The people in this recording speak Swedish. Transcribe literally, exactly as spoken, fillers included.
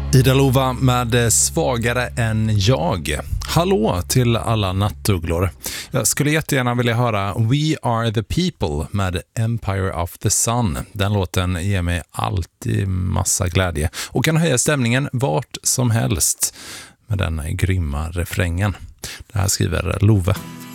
Ida Lova med Svagare än jag. Hallå till alla nattugglor. Jag skulle jättegärna vilja höra We Are The People med Empire of the Sun. Den låten ger mig alltid massa glädje och kan höja stämningen vart som helst med den grymma refrängen. Det här skriver Love.